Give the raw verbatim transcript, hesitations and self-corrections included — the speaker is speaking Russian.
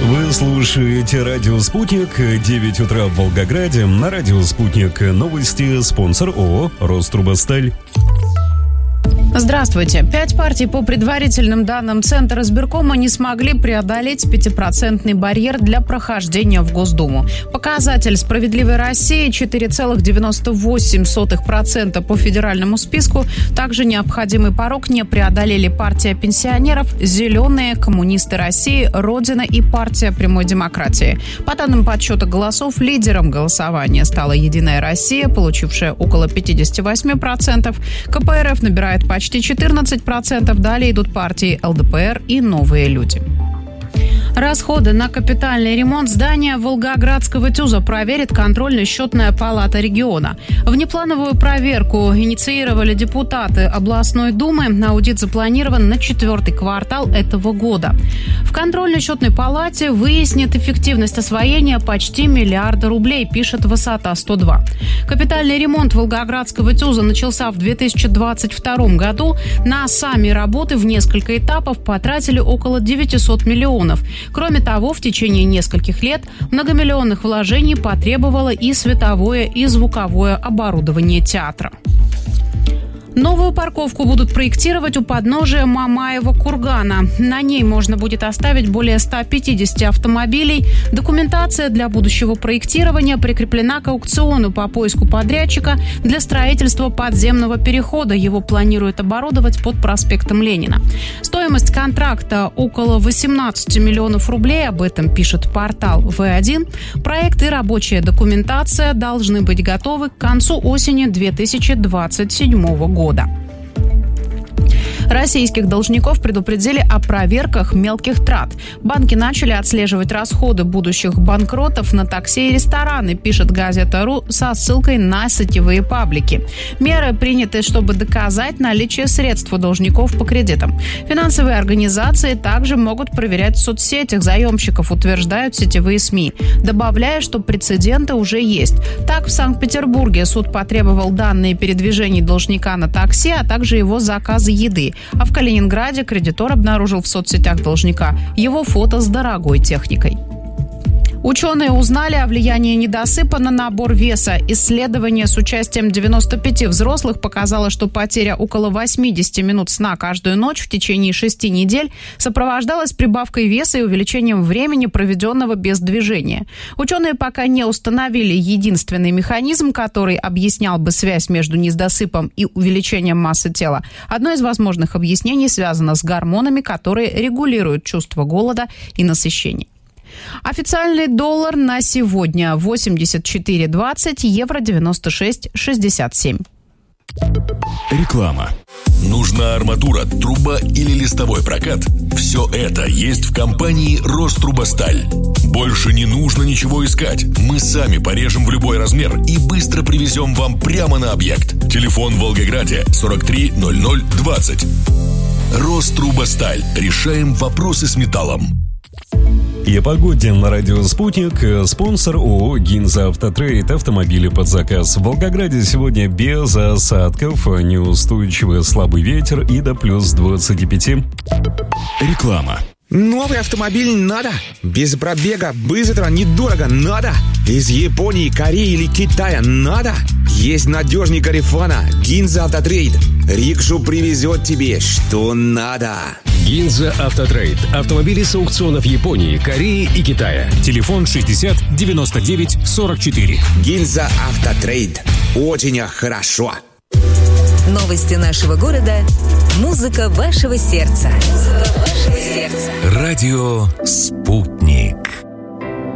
Вы слушаете «Радио Спутник», девять утра в Волгограде. На «Радио Спутник» новости, спонсор ООО «Рострубосталь». Здравствуйте. Пять партий по предварительным данным Центра избиркома не смогли преодолеть пятипроцентный барьер для прохождения в Госдуму. Показатель «Справедливой России» четыре целых девяносто восемь сотых процента по федеральному списку. Также необходимый порог не преодолели партия пенсионеров, «Зеленые», коммунисты России, Родина и партия прямой демократии. По данным подсчета голосов, лидером голосования стала «Единая Россия», получившая около пятьдесят восемь процентов. ка пэ эр эф набирает почти четырнадцать процентов. Далее идут партии эл дэ пэ эр и «Новые люди». Расходы на капитальный ремонт здания Волгоградского ТЮЗа проверит контрольно-счетная палата региона. Внеплановую проверку инициировали депутаты областной думы. Аудит запланирован на четвертый квартал этого года. В контрольно-счетной палате выяснит эффективность освоения почти миллиарда рублей, пишет Высота сто два. Капитальный ремонт Волгоградского ТЮЗа начался в две тысячи двадцать втором году. На сами работы в несколько этапов потратили около девятьсот миллионов. Кроме того, в течение нескольких лет многомиллионных вложений потребовало и световое, и звуковое оборудование театра. Новую парковку будут проектировать у подножия Мамаева кургана. На ней можно будет оставить более ста пятидесяти автомобилей. Документация для будущего проектирования прикреплена к аукциону по поиску подрядчика для строительства подземного перехода. Его планируют оборудовать под проспектом Ленина. Стоимость контракта около восемнадцати миллионов рублей. Об этом пишет портал вэ один. Проект и рабочая документация должны быть готовы к концу осени две тысячи двадцать седьмого года. Российских должников предупредили о проверках мелких трат. Банки начали отслеживать расходы будущих банкротов на такси и рестораны, пишет Газета.ру со ссылкой на сетевые паблики. Меры приняты, чтобы доказать наличие средств у должников по кредитам. Финансовые организации также могут проверять в соцсетях заемщиков, утверждают сетевые СМИ, добавляя, что прецеденты уже есть. Так, в Санкт-Петербурге суд потребовал данные передвижений должника на такси, а также его заказы еды. А в Калининграде кредитор обнаружил в соцсетях должника его фото с дорогой техникой. Ученые узнали о влиянии недосыпа на набор веса. Исследование с участием девяноста пяти взрослых показало, что потеря около восьмидесяти минут сна каждую ночь в течение шести недель сопровождалась прибавкой веса и увеличением времени, проведенного без движения. Ученые пока не установили единственный механизм, который объяснял бы связь между недосыпом и увеличением массы тела. Одно из возможных объяснений связано с гормонами, которые регулируют чувство голода и насыщения. Официальный доллар на сегодня восемьдесят четыре двадцать, евро девяносто шесть шестьдесят семь. Реклама. Нужна арматура, труба или листовой прокат? Все это есть в компании «Рострубосталь». Больше не нужно ничего искать. Мы сами порежем в любой размер и быстро привезем вам прямо на объект. Телефон в Волгограде сорок три ноль ноль двадцать. «Рострубосталь». Решаем вопросы с металлом. И о погоде на «Радио Спутник». Спонсор ООО «Гинза Автотрейд». Автомобили под заказ. В Волгограде сегодня без осадков, неустойчивый слабый ветер и до плюс двадцати пяти. Реклама. Новый автомобиль надо. Без пробега, быстро, недорого надо. Из Японии, Кореи или Китая надо. Есть надежный Гарифана. Гинза Автотрейд. Рикшу привезет тебе, что надо. Гинза Автотрейд. Автомобили с аукционов Японии, Кореи и Китая. Телефон шестьдесят девяносто девять сорок четыре. Гинза Автотрейд. Очень хорошо. Новости нашего города. Музыка вашего сердца. Музыка вашего сердца. Радио Спутник.